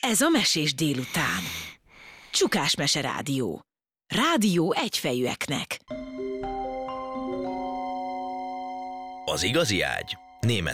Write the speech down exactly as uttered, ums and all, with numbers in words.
Ez a Mesés délután. Csukás Mese Rádió. Rádió egyfejűeknek. Az igazi ágy német